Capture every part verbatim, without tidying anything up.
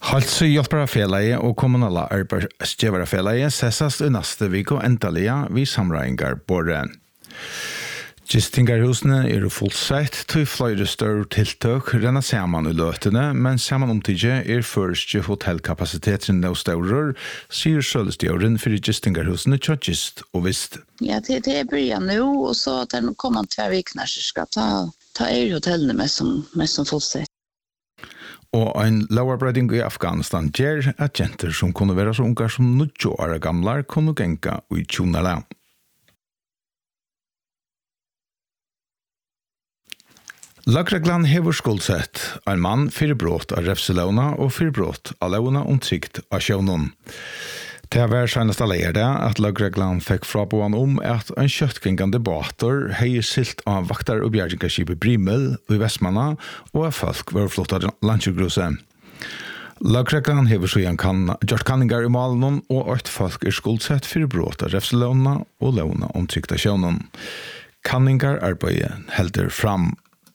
Halse hjelperafelaget og kommunala arbeidsgiverafelaget sessast i neste vik og endalige vi samreinger både. Gistingarhusene er fullsett til flere større tiltøk renner sammen i løtene, men sammen omtidig er første hotellkapasiteten nå større, sier Sølestjøren for Gistingarhusene til Gist og Vist. Ja, det, det er början nu og så at det kommer två vikner så skal ta, ta er hotellene mest som, mest som fullsett. Og en lovarbeiding i Afghanistan gjør at jenter som kunne være så unge som nitjo år gamle kunne genka i tjonala. Lagreglan hever skuldsett en mann fyrir brott av refselåna og fyrir brott av låna omtrykt av sjøvnen. Det har vært senest alene at lagreglan fikk fraboan om at en kjøttgengande båter hei silt av vaktar og bjergingarskipet Brimel i Vestmanna og at folk var flott av landkjøgruse. Lagreglan hever så igjen kan gjort kanningar i malen og at folk er skuldsett fyrir brott av refselåna og låna omtrykt av sjøvnen. Kanningar arbeidet helder fram.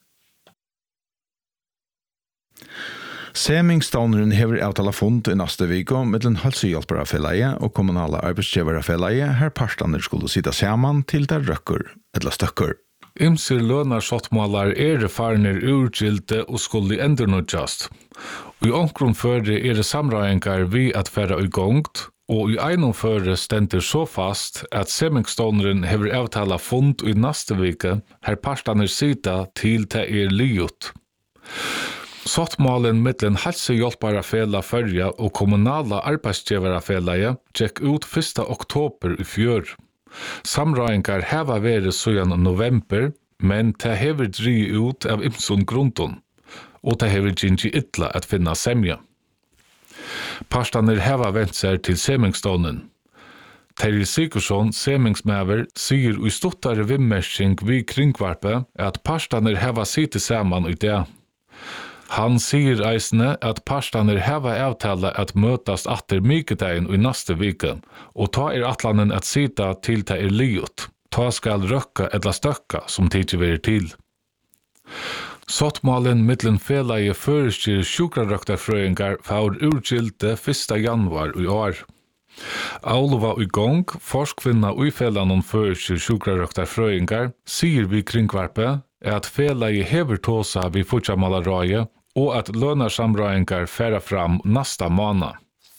Semingstavneren hever avtala fond i neste viko mellom helsehjelperafelaget og kommunala arbeidsgiverafelaget her partene skulle sitte sammen til der røkker eller støkker. Imser lønner sottmålar er farner urgilte og skulle endernudjast. I omkron føre er det samreiengar vi at færa i gongt, og i einon føre stender så fast at semingstavneren hever avtala fond i neste viko her partene sitte til det er liot. Sottmålen mittlen helsehjelperafela førja og kommunala arbeidsgiverafelaget gikk ut første oktober i fjør. Samreiengar heva vært søjan november, men det hever dri ut av imsun grunden, og det hever gingi ytla at finna semja. Parstaner heva vent seg til semingstånden. Terje Sikursson, semingsmæver, sier i stuttare vimmersing vi kringvarpe at parstaner heva sitte saman i det. Han sier eisne at parstaner heva avtala at møtast atter mykedeien i neste viken, og ta er atlanen at sita til ta er liot. Ta skal røkka edla støkka som tidsi veri til. Sottmålen mittlen felaie føreskir sjukrarøktarfrøyngar faur urgilte første januar i år. Aulova i gong, forskvinna i felanon føreskir sjukrarøktarfrøyngar, sier vi kringvarpe at felaie hever tåsa vi fortsamala og at lønarsamreiengar færa fram nasta måned.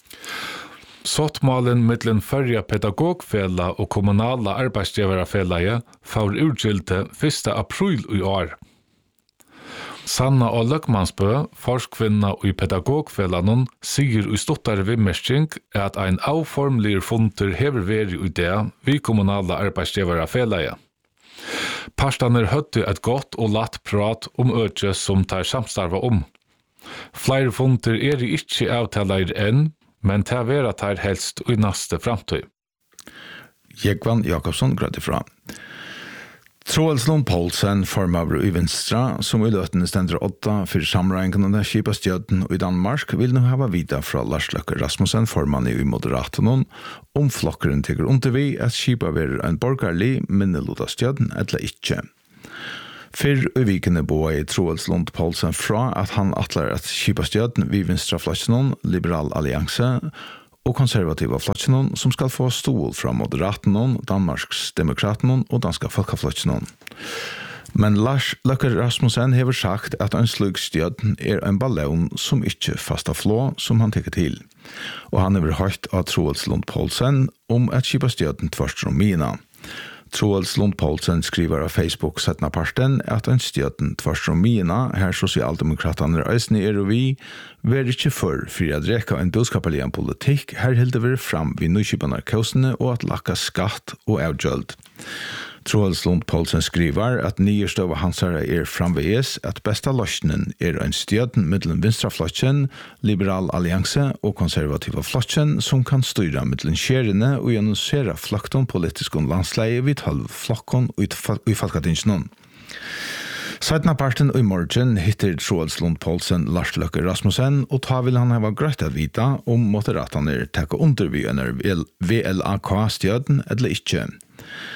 Sottmålen mittlen førja pedagogfela og kommunala arbeidsgiverafelaget får urgilte første april i år. Sanna og Løkmansbø, forskvinna i pedagogfelanon, sier i stuttare vimmersking at ein avformlig funter hever veri i det vi kommunala arbeidsgiverafelaget. Parstaner høtte et godt og latt prat om økje som tar samstarva om. Flere funter er ikke avtaler enn, men tar vera tar helst i neste framtid. Jekvann Jakobsson grad ifra. Troelslund Poulsen formar i Vinstra, som i løtene stender åtta for samreinkene Kipastjøden i Danmark, vil nå hava vida fra Lars Løkke Rasmussen, formann i Moderatenon, om flokkeren tigger under vi at Kipa verer en borgerlig minnelodastjøden eller ikke. Fyrr i vikene boa i Troelslund Poulsen fra at han atler at Kipastjøden vi Vinstra-flasjonen, Liberal Allianse, og konservativa flatsionen som skal få stol fra Moderatenon, Danmarks Demokratenon og Danska Folkeflatsionen. Men Lars Løkke Rasmussen hever sagt at en slik stjød er en ballon som ikke fasta flå som han tekker til. Og han hever hørt av Troelslund Poulsen om at kipa stjøden tvørst om mina. Troelslund Poulsen skriver av Facebook setna parten at en stjøden tvørst om mina, her sosialdemokraterne eisne er og vi, ver ikke for for å dreka en budskapelig politikk, her hilde vi fram vid nykjipanarkausene og at lakka skatt og avgjøld. Troelslund Poulsen skriver at nyerstøv hansare er framveges at besta løsningen er en stjøden mellom Vinstra-flotjen, Liberal Allianse og konservativa flotjen som kan styra mellom skjerene og gjennomsere flokton politiske landsleie vid halv flokkon og i falkatingsnon. Seidna parten i morgen hittir Troelslund Poulsen Lars Løkke Rasmussen og ta vil han hava grøtt at vita om Moderaterna takka under vi under V L A K-stjøden eller ikke.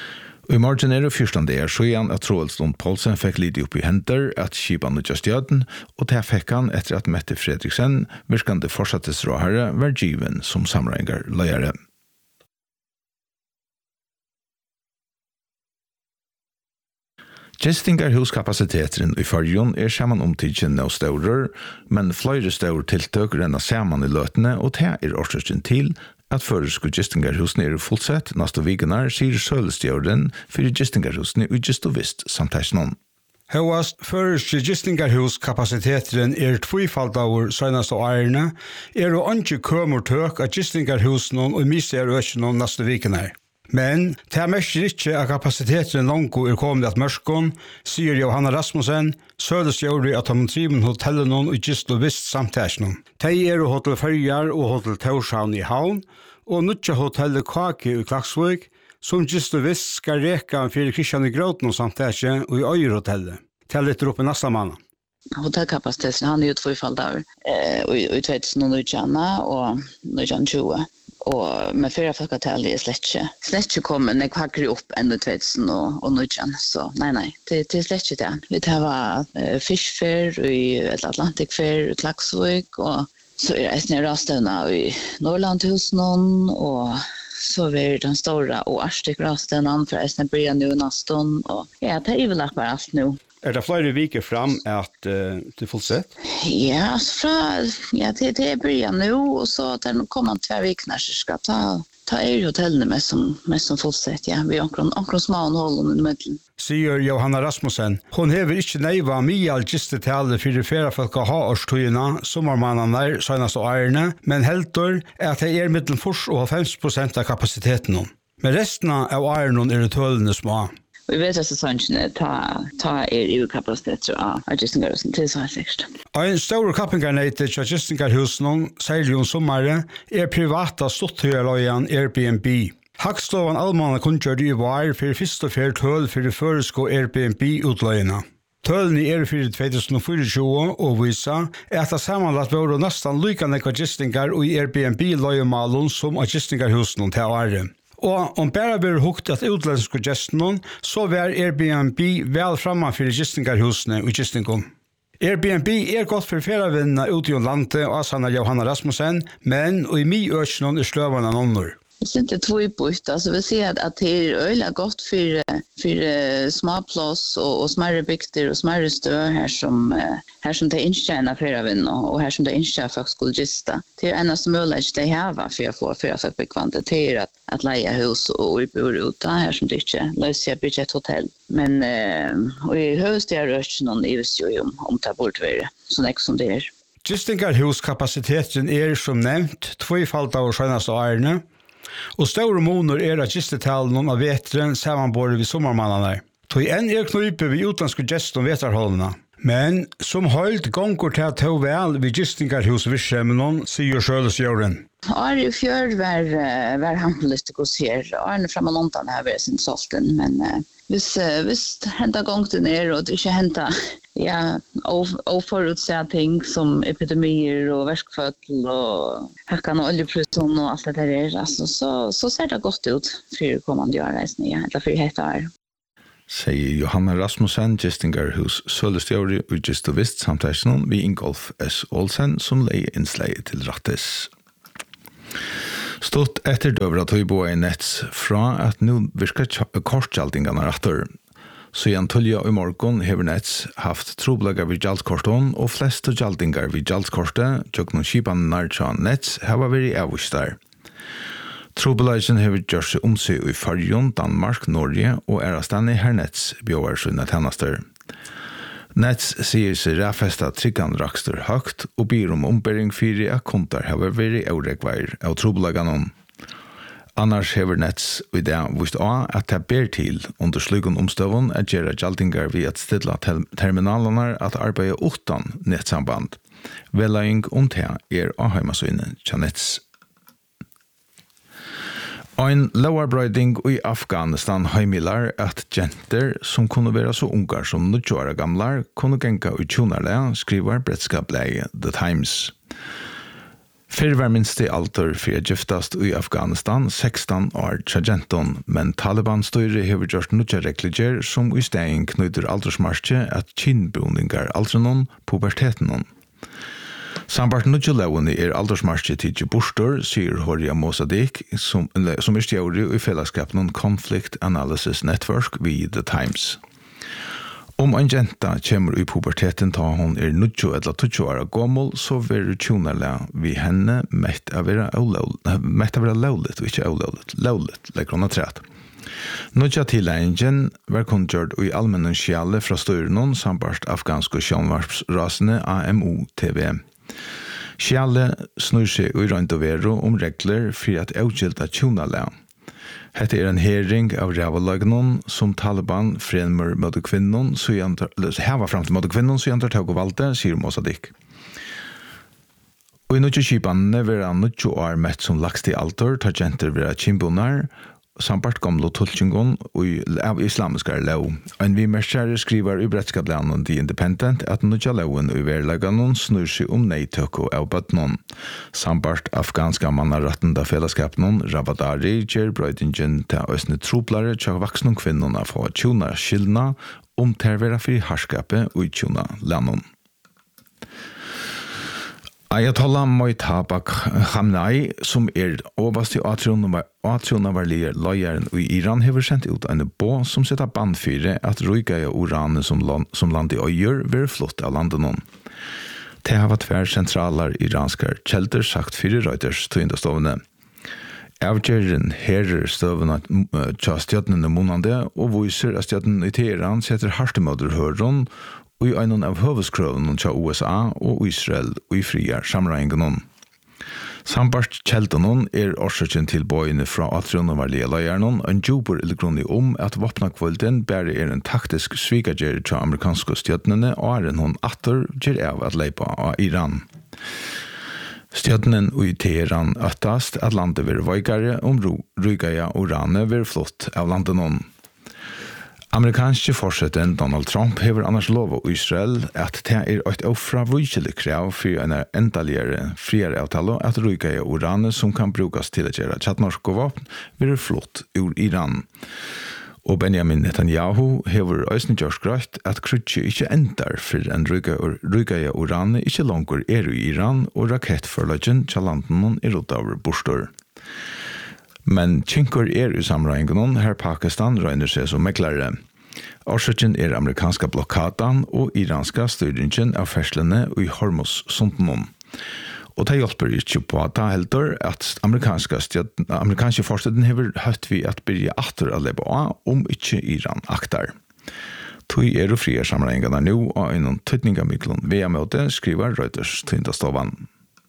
I morgen er det fjortende er så igjen at Troelslund Poulsen fikk lite opp i henter at skipan og Justjøden, og det fikk han etter at Mette Fredriksen, virkende fortsattesråherre, var given som samreinger løyere. Gjestingarhuskapasiteten i Førjun er sammen omtidgen av staurer, men flere staurer tiltøk renner sammen i løtene, og det er årsøkken til at føresko gjestingarhusene er fullsett neste vikene, sier sølestjøren for gjestingarhusene og gest og vist samtidsnån. Høyast føresko gjestingarhuskapasiteten er tvifalt av seneste årene, er det ikke kømmertøk av gjestingarhusene og mister økene neste vikene. Men det er mest ikke at kapasiteten langt er kommet til mørken, sier Johanna Rasmussen, sødestjøret at de triven hotellene og gist og vist samtidsnån. De er hotell Førjar og hotell Torshavn i Havn, og nødja hotellet Kake i Klaksvøk, som gist og vist skal reka for Kristian i Gråten og samtidsnån og i Øyrehotellet. Det er litt oppe neste mann. Hotellkapasiteten han er jo tvifalt av eh, i tjugo nitton og nitton tjugo. Og med fyra folketall er slett ikke, slett ikke kommet, jeg hakker opp enda tvedsen og, og nitton, så nei, nei, det, det er slett ikke det. Vi tar uh, Fischfair i Atlantic Fair i Klaksvøk, og så er det en rastøvna i Norrlandhusen, og så er det den store og Arstik rastøvna, for det er bryr nå nesten, og ja, det er vel bare alt nå. Er det flere viker fram at uh, det er fullsett? Ja, så fra, ja, det, det er början nu och så där kommer två veckor så ska ta ta er hotellene mest som mest som fullsett, ja. Vi omkring omkring små hållen i mitten. Sier Johanna Rasmussen. Hon hever ikke neiva mye algistetale for det flere folk å ha årstøyene, sommermannen der, seneste årene, men helter er at det er mellom fors og halvfems prosent av kapasiteten. Men resten av årene er det tølende små. Vi vet att säsongen ta ta er i kapacitet av Gjestingarhusen till så här sikkert. En stor campingarnete til Gjestingarhusen, særlig om sommeren, er privata ståtthøyerløyen Airbnb. Haksloven allmanna kunngjør i var for første fjert høl for det føresko Airbnb-utløyene. Tølene er for tjugo tjugofire og viser at det sammenlagt var nesten lykende av Gjestingar og i Airbnb-løyemalen som av Gjestingarhusen til året. Og om bare blir hukt at utlandske gestene, så var Airbnb vel fremme for Gjestingarhusene og Gjestingon. Airbnb er godt for ferievinnene ute i landet, og Asana Johanna Rasmussen, men og i mye økene er sløvende noen. Jag syns inte två bort, alltså vi ser att, att det är öliga gott för för småplats och och smärre bygder och smärre stö här som här som det intjänar för även och här som det intjänar för skolgista. Det är enda som möjligt det här var för att få för att bli kvantitet att att leja hus och bo ute här som det inte löser budget hotell. Men eh och i höst är det också någon i ju om ta bort det så det som det är. Gjestingarhuskapasiteten er som nevnt tvifalt av senaste årene. Og store måneder er at gistetalen av vetren sammenbåret ved sommermannene. Tog en er knype ved utlandske gest om veterholdene. Men som høylt gonger til at tog vel ved Gjestingarhusvirksomheten, sier Sjølesjøren. Ar i fjør var, var handelslyst hos her. Arne frem og London har vært sin solten, men uh, hvis, uh, hvis hentet gongt ner og det ikke hentet ja, oförutsett ting som epidemier och värskföll och hackan och oljeprisen och allt det där är, alltså, så, så ser det gott ut för kommande årreisen, ja, eller för ett år. Säger Johanna Rasmussen, Gjestingarhus Sølestjøri og Gist og Vist samtidsnån vid Ingolf S. Olsen som leier innsleie til Rattes. Stått etter døvra tøyboa i nets fra at nu virker kortgjaldingene retter. Så igjen tullja i morgon hever Nets haft troblaga vid gjaldkorton og flest gjaldingar vid gjaldkortet, tjokk noen kipan nærtja Nets hava veri avvistar. Troblagen hever gjør seg omsøy i Førjun, Danmark, Norge og erastanne her Nets bjøver sine tjenester. Nets sier seg ræfesta tryggan rakster høgt og byr om ombering fyrir at kontar hava veri avrekveir av troblaganon. Annars hever Nets i det vist av at det ber til under slugon omstøvun at gjøre gjaldingar ved at stilla terminalerna at arbeide utan nettsamband. Velaing om det er av heimasøyne til Nets. Ein lowarbrøyding i Afghanistan heimilar at jenter som kunne være så ungar som nitjo år gamlar kunne genka ut tjonarle, skriver bretskapleie The Times. Fyrr var minst i alder for å giftast i Afghanistan sexton år tjagenton, men Taliban-styre hever gjort nutja rekliger som i stein knyter aldersmarsje at kinnboningar aldrenon pubertetenon. Sambart nutja lovene er aldersmarsje tidsi bostor, sier Horia Mossadegh, som, som er stjåri i fellesskapen Conflict Analysis Network ved The Times. Om en jenta kommer i puberteten ta hon er nutjo eller tutjo år gammel, så vil tjonarle vi henne mett av være lovligt, og ikke lovligt, lovligt, legger hun ha træt. Nutja tilleggen var kundgjord i allmennan skjale fra styrenon sambart afghanske sjånvarpsrasene A M O T V. Skjale snur seg i rønt og vero om regler for at avgjelda tjonarle. Hette er en hering av rævalagnon som Taliban fremmer mot kvinnon, så heva fram til mot kvinnon, så jantar tog og valgte, sier Mossadegh. Og i nutjo kipanene vil han nutjo år mett som lagst i altor, tar jenter vil ha kimbonar, sambart gamlo tolkingon av islamiskar lov. En vi merskjære skriver i brettskaplænen The Independent at nutja loven i verlaganon snur seg om neitøkko av bøtnon. Sambart afghanska mannarettenda fellesskapnon Ravadari gjer brøydingen til østne troplare tja vaksne kvinnerne for å tjona skildna om tervera fri harskapet og tjona lannon. Ayatollah Mojtaba Khamenei, som er overst i atrionavarlige løyeren i Iran, hever sendt ut en bå som setter bandfyre at røygaia uranet som, land, som land i øyer vil flott av landet noen. Det har vært hver sentraler iranskar kjelder sagt fire Reuters tøyndastovene. Avgjøren herer støvene tja stjøtnene månande og viser at stjøtnene i Teheran setter hartemøder høren og i en av høveskrøvene til U S A og Israel og i friar samregningen. Sambart kjeltene er årsaken til bøyene fra atrionavarlige løyerne, en jobber ilgrunnig om at våpnakvølden bare er en taktisk svigager til amerikanske stjøtnene og er en hun atter gjør av at leipa av Iran. Stjøtnen i Teheran øttast at landet vil veikare om Røygaia og Rane vil flott av landet noen. Amerikanske forsetten Donald Trump hever annars lov av Israel at det er et ofravvikelig krav for en endaligere friere avtale at Røygaia uranet som kan brukes til å gjøre tjattnorske våpen vil flott ur Iran. Og Benjamin Netanyahu hever øyne gjørs grøtt at krutje ikke endar for en Røygaia uranet ikke langer er i Iran og rakettforløgjen til landen er råd over bostor. Men kinkor er i samregningen her Pakistan røyner seg som meklare. Årsaken er amerikanska blokkadan og iranska styringen av ferslene i Hormuz-sundenon. Og det hjelper ikke på at det heldur at amerikanske, amerikanske forsteden hever høtt vi at byrja atter å lebe av om ikke Iran aktar. Tui er og fria samregningene nå og innom tøytningamidlun via møte skriver Reuters tyndastovan.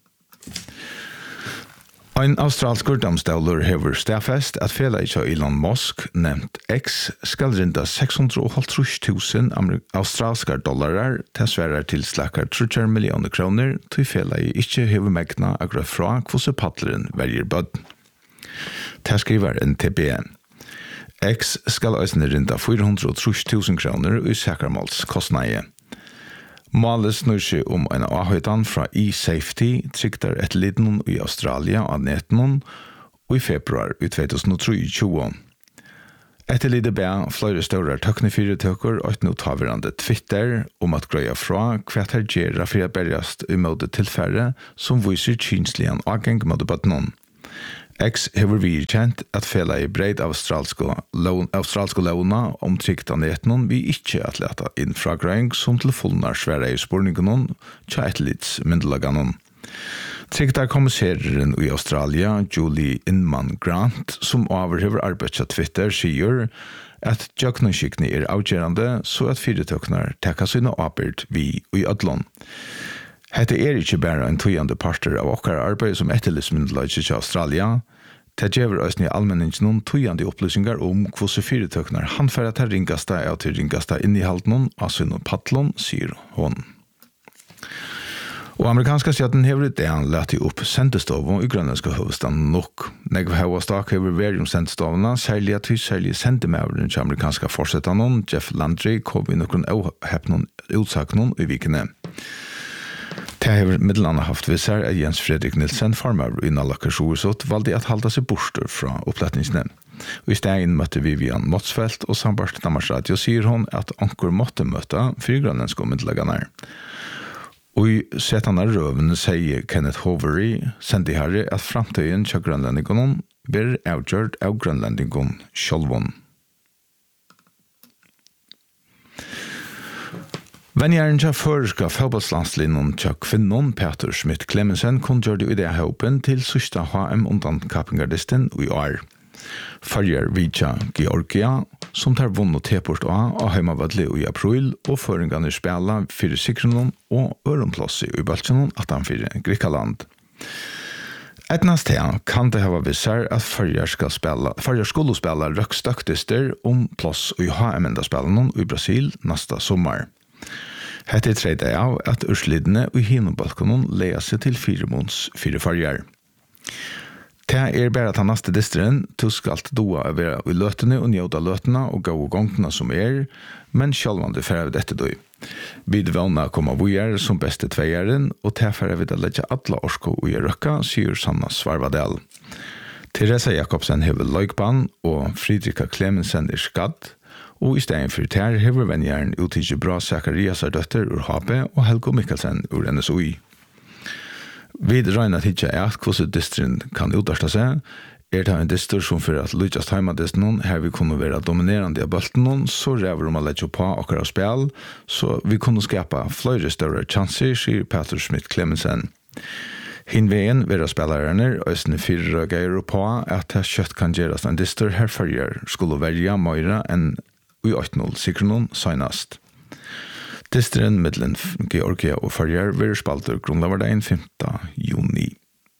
En australsk domstoler hever stafest at fela ikke Elon Musk, nevnt X, skal rinda seks hundre og halvtrus tusen australske dollarer til sværer til slakker tre millioner kroner til fela ikke hever megna akkurat fra hvordan paddleren velger bødd. Det skriver N T B. X skal øsne rinda fire hundre og trus tusen kroner i sækermålskostnaie. Målet snur seg om en avhøytan fra eSafety trykter et lidnum i Australia av netnum og i februar i tjuetusenogtjue. Etter lidet be flere større tøknefyretøkker og et notaverande Twitter om at grøya fra hva her gjerra for å berjast i måte tilfære som viser kynslian ageng måte bøtnum. X hever vi kjent at fela i breid australske lovna om trygt av netnon vi ikke at leta inn fra grøyng som til fullnar svære i spurningenon tja etterlids myndelaganon. Trygt av kommissæren i Australia, Julie Inman Grant, som overhever arbeids av Twitter, sier at jøknenskikkene er avgjørende så at fyretøkner tekka sine arbeid vi i ødlån. Hette er ikke bare en tøyende parter av okkar arbeid som etterlysmyndelagje til Australia. Det gjør oss i allmenningen noen tøyende opplysninger om hvordan fyretøkner han for at det ringeste er til ringeste innihalt noen av sinne paddlån, sier hun. Og amerikanska stjøtten hever det han lette opp sendestoven i grønlandske hovedstaden nok. Negv hava stak hever veri om sendestovene, særlig at vi særlig sendemæveren til amerikanska forsettene, Jeff Landry, kom i noen avheppnån utsaknån i vikene. Det har middelarna haft visar at Jens Fredrik Nilsen, formar i Nallakkershoresot, valde at halda seg borster fra opplætningsnevn. Og i stedet møtte Vivian Motsfeldt, og sambart Danmarks Radio sier hun at anker måtte møte fyrgrønlandske middelagene. Og i setene røvene sier Kenneth Hovery, sendi herre at framtøyen til grønlandingen blir avgjørt av grønlandingen sjølvån. Vennjæren til føreska fotballslandslinjen til kvinnen Peter Schmidt Clemensen kunngjørte idéhåpen til sista H M undan kappingardisten i år. Farger Vidja Georgia, som tar vunnet T-post A av Heimavadli i april, og føringene spela fyrir Sikrunnen og Ørenplossi i Baltjonen at han fyrir Grikaland. Etnast her kan det hava visar at Farger skal spela, Farger skulle spela røkstøktister om plass i H M-endaspelen i Brasil nesta sommar. Hette tredje av at urslidene i hinobalkonen leia seg til fire måneds fire farger. Det er bare at han neste disteren til skal doa å være i løtene og njøda løtene og gå og gongene som er, men sjølvande fer av dette døy. Vid vana koma vujar som beste tveieren, og tilfer er vi da letja atla orsko og i røkka, sier Sanna Svarvadel. Teresa Jakobsen hever løykban, og Fridrika Clemensen er skadd, og i stedet for ter hever vennjæren uttidje bra Zacharias er døtter ur H P og Helgo Mikkelsen ur N S O I. Vi regner tidja at hvordan distren kan utdarsta seg, er det en dister som for at lydjast heimadisten her vi kunne være dominerande av bølten, så ræver om å legge på akkurat spil, så vi kunne skapa flere større chanser, sier Peter Schmidt Clemensen. Hinveien vera spellarerne østene fyrre gøyre på at det kjøtt kan gjøres en dister her farger skulle velge mer enn i åtte null sikkernon søgnast. Disteren middelen Georgia og farger vil spalter grunnlaverdeien femte juni.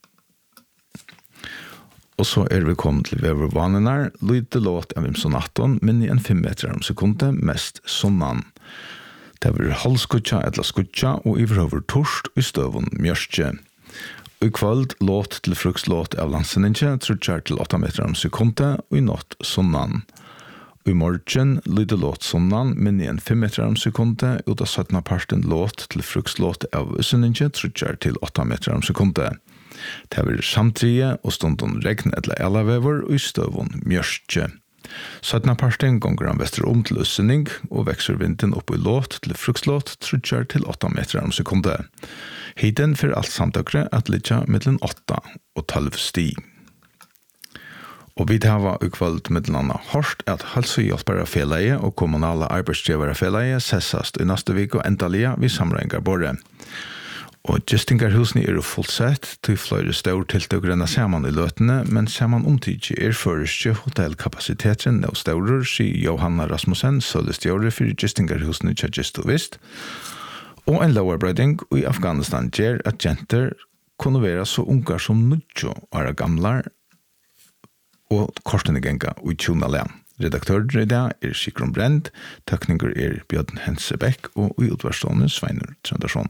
Og så er vi kommet til vevervanene, lydde låt av Imsonaton, men i en fem meter om sekundet, mest sonnan. Det vil halskutja etla skutja og iverhover torst i støvun mjørstje. Og i kvöld låt til frukslåt av landsenninge, trutjar til åtta meter om sekundet, og i natt sonnan. Og i morgen lyder låt sonnan, men i en fem meter om sekundet, og da syttende parten låt til frukslåt av senninge, trutjar til åtta meter om sekundet. Det vil samtrige og stunden regn eller elavever og i støvun mjørstje. Syttende parten gonger han vester om til ussenning og vekser vinden opp i låt til frukslåt, trutjar til åtta meter om sekundet. Hiten for alt samtøkre at litja mellom åtta og tolv sti. Og vi har i kveld mellom hårst at helsehjelpere feleie og kommunale arbeidsdrivere feleie sessast i neste vik og endalige vi samrengar både. Og Justingarhusene er fullt sett til flere stør tiltøkerne sammen i løtene, men sammen omtidje er først hotellkapasiteten og stører, sier Johanna Rasmussen, sølestjøret for Justingarhusene til Justovist. Og en loverbreiding i Afghanistan gjør at jenter kunne være så unge som nødjo er gamle og korsene genga i Tjonalea. Redaktør i dag er Sigrun Brend, tekniker er Bjørn Hensebekk og i utvarstående Sveinur Trøndarsson.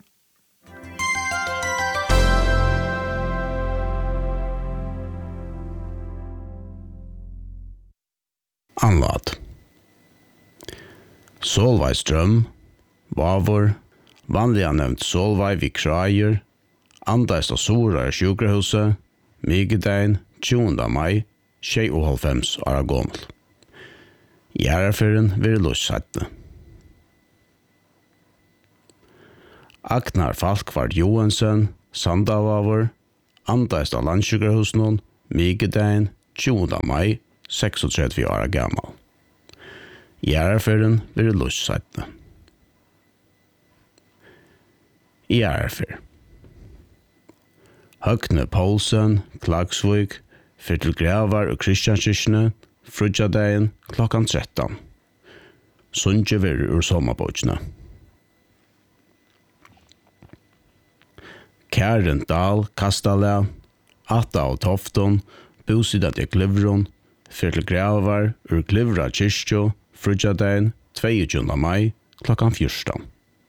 Anlad. Solveistrøm, Vavor, vanliga nevnt Solvei vid Krajer, andast av Sora i sjukrehuset, Migedein, tjuende mai, tjei og halvfems år gammel. Gjærafyren vil løssettene. Agnar Falkvard Johansen, Sandavavor, andast av landsjukrehusen, Migedein, tjuende mai, seksogtredve år gammel. Gjærafyren vil løssettene. Gjærafyr. Høgne Poulsen, Klagsvik, Fyrtel Gravar og Kristianskirkene, Frudjadeien klokkan tretton. Sundje vir ur sommerbåtsene. Karen Dahl, Kastala, Atta og Tofton, Bosida til Glivron, Fyrtel Gravar ur Glivra Kyrkjo, Frudjadeien, tjuende mai, klokkan fjorton.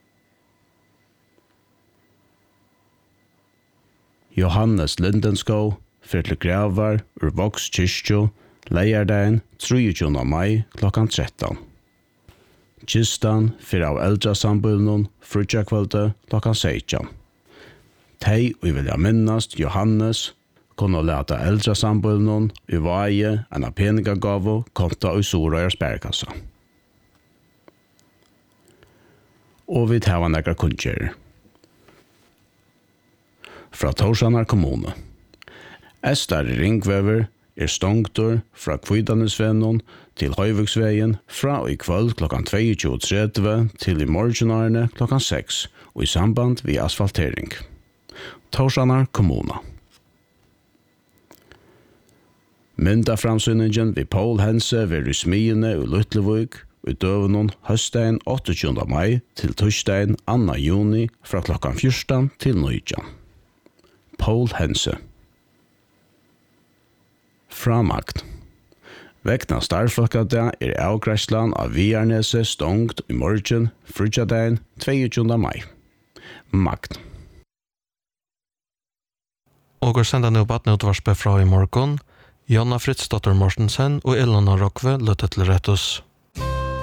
Johannes Lindenskov, Fyrtle Gravar, ur Vox Kyrkjo, Leierdein, tjuende mai, klokkan tretton. Kistan, fyrir av eldrasambulnon, frutjakvölde, klokkan sekstjon. Tei og vilja minnast Johannes kunne leta eldre sambølnån i vaje enn av peningagavo konta i Sorøyers bærekassa. Og vi tar nekra kunnskjer. Fra Torsanar kommune. Estar Ringvever er stongtor fra Kvidanesvenon til Høyvuksveien fra i kvöld klokkan tjueto tretti til i morgenarne klokkan seks og i samband vi asfaltering. Torsanar kommuna. Mynda framsyningen vi Paul Hense ved i Smiene og Lutlevøk i døvenon høstdagen åttogtjúnda mai til torsdagen andre juni fra klokkan fjorton til nítjan. Paul Hense. Framakt. Vekna starflokkadag er avgræslan av Viarnese stongt i morgen, frutjadagen tjueåttende mai. Makt. Og går senda nu badneutvarspe fra i morgon, Jonna Fritzdotter Mortensen og Elona Rokve løtte til rettus.